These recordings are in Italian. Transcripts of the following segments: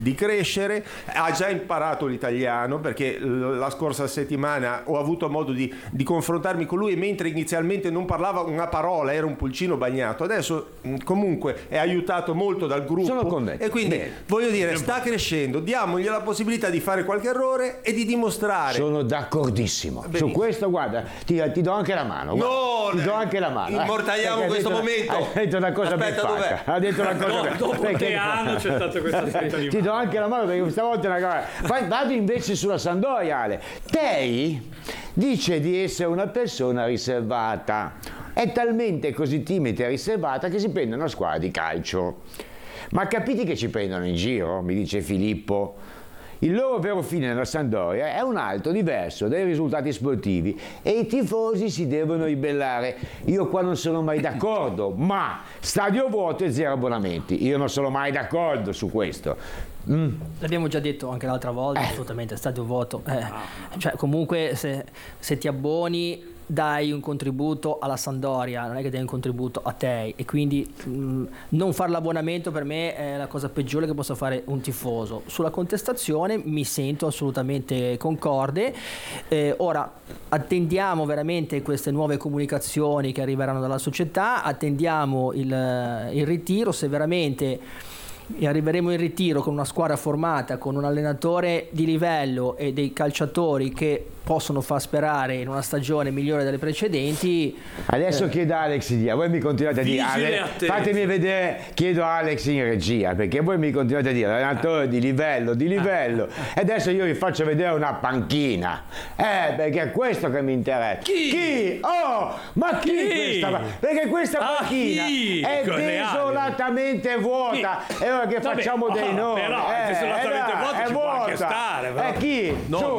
di crescere, ha già imparato l'italiano, perché la scorsa settimana ho avuto modo di confrontarmi con lui, e mentre inizialmente non parlava una parola, era un pulcino bagnato, adesso comunque è aiutato molto dal gruppo. Sono convinto. E quindi voglio dire, sta crescendo, diamogli la possibilità di fare qualche errore e di dimostrare. Sono d'accordissimo. Su questo, guarda, ti do anche la mano. No, ti do anche la mano. Immortaliamo questo momento. Ha detto una cosa ben Aspetta, dov'è? fatta. Ha detto una cosa ben Dopo che anno c'è stato questo aspetto di Ti do anche la mano, perché stavolta è una cosa. Vado invece sulla Sampdoria, Ale. Tei dice di essere una persona riservata. È talmente così timida e riservata che si prende una squadra di calcio. Ma capiti che ci prendono in giro? Mi dice Filippo. Il loro vero fine nella Sampdoria è un altro, diverso dai risultati sportivi, e i tifosi si devono ribellare. Io qua non sono mai d'accordo, ma stadio vuoto e 0 abbonamenti. Io non sono mai d'accordo su questo. L'abbiamo già detto anche l'altra volta, assolutamente, stadio vuoto. Cioè, comunque se ti abboni dai un contributo alla Sampdoria, non è che dai un contributo a te, e quindi non fare l'abbonamento per me è la cosa peggiore che possa fare un tifoso. Sulla contestazione mi sento assolutamente concorde. Ora attendiamo veramente queste nuove comunicazioni che arriveranno dalla società, attendiamo il ritiro, se veramente arriveremo in ritiro con una squadra formata, con un allenatore di livello e dei calciatori che possono far sperare in una stagione migliore delle precedenti. Adesso chiedo a Alex di voi mi continuate a dire fatemi vedere, chiedo a Alex in regia, perché voi mi continuate a dire allenatore di livello, e adesso io vi faccio vedere una panchina, perché è questo che mi interessa. Chi? Oh, ma chi questa? Perché questa panchina è desolatamente vuota, e ora che facciamo dei nomi, però desolatamente vuota ci può anche stare, chi?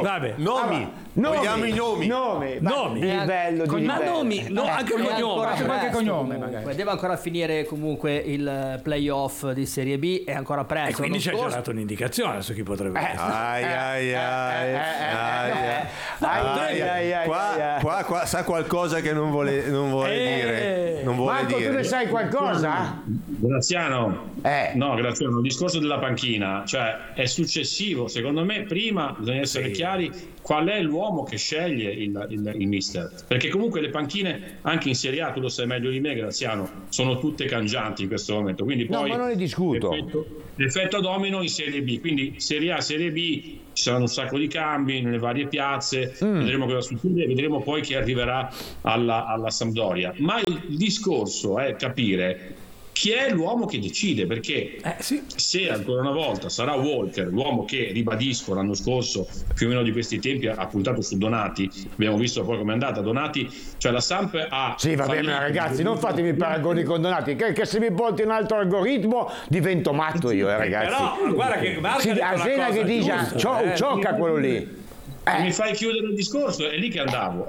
Vogliamo i nomi. Di livello, di ma livello. nomi, anche un cognome, Anche qualche cognome magari. Deve ancora finire comunque il playoff di Serie B, è ancora presto. E quindi ci ha già dato un'indicazione su chi potrebbe Qua sa qualcosa che non vuole dire. Marco, tu ne sai qualcosa? Graziano, no, Graziano, il discorso della panchina, cioè è successivo, secondo me. Prima bisogna essere chiari qual è l'uomo che sceglie il mister, perché comunque le panchine anche in Serie A, tu lo sai meglio di me, Graziano, sono tutte cangianti in questo momento, quindi poi ma non ne discuto. L'effetto domino in Serie B, quindi Serie A, Serie B, ci saranno un sacco di cambi nelle varie piazze, vedremo cosa succede, vedremo poi chi arriverà alla Sampdoria, ma il discorso è capire chi è l'uomo che decide, perché se ancora una volta sarà Walker l'uomo che, ribadisco, l'anno scorso più o meno di questi tempi ha puntato su Donati, abbiamo visto poi com'è andata Donati, cioè la Samp ha va bene ragazzi, non fatemi paragoni con Donati, che se mi porti un altro algoritmo divento matto io, ragazzi. Però guarda che Asena che dice ciocca quello lì. Mi fai chiudere il discorso, è lì che andavo,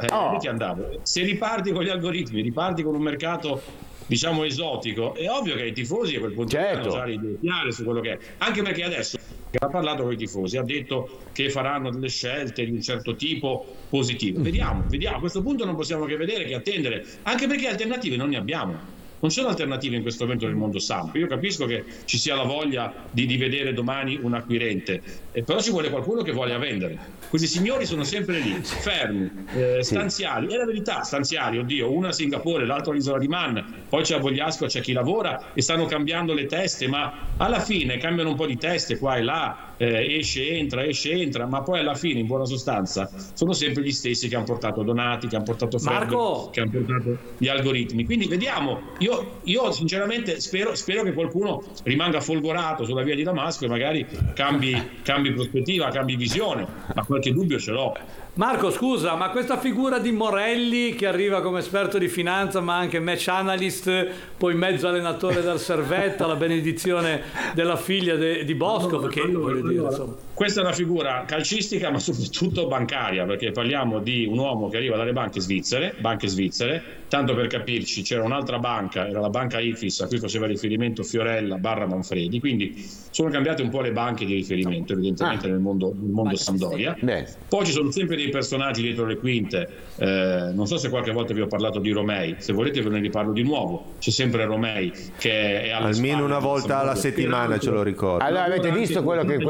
se riparti con gli algoritmi, riparti con un mercato diciamo esotico, è ovvio che i tifosi a quel punto devono usare idee chiare su quello che è, anche perché adesso ha parlato con i tifosi, ha detto che faranno delle scelte di un certo tipo positive. Vediamo, a questo punto non possiamo che vedere, che attendere, anche perché alternative non ne abbiamo. Non sono alternative in questo momento nel mondo Samp. Io capisco che ci sia la voglia di vedere domani un acquirente, però ci vuole qualcuno che voglia vendere. Questi signori sono sempre lì, fermi, stanziali. È la verità, stanziali, oddio, uno a Singapore, l'altro all'isola di Man, poi c'è a Vogliasco, c'è chi lavora e stanno cambiando le teste, ma alla fine cambiano un po' di teste qua e là, esce, entra, ma poi alla fine, in buona sostanza, sono sempre gli stessi che hanno portato Donati, che hanno portato Fred, che hanno portato gli algoritmi. Quindi vediamo. Io sinceramente spero che qualcuno rimanga folgorato sulla via di Damasco e magari cambi prospettiva, cambi visione, ma qualche dubbio ce l'ho. Marco, scusa, ma questa figura di Morelli che arriva come esperto di finanza ma anche match analyst, poi mezzo allenatore dal Servetta, la benedizione della figlia di Bosco, questa è una figura calcistica ma soprattutto bancaria, perché parliamo di un uomo che arriva dalle banche svizzere, tanto per capirci c'era un'altra banca, era la banca Ifis a cui faceva riferimento Fiorella / Manfredi, quindi sono cambiate un po' le banche di riferimento evidentemente nel mondo Sampdoria. Poi ci sono sempre dei personaggi dietro le quinte, non so se qualche volta vi ho parlato di Romei, se volete ve ne riparlo di nuovo, c'è sempre Romei che è almeno una volta alla settimana, ce lo ricordo. Allora avete visto quello che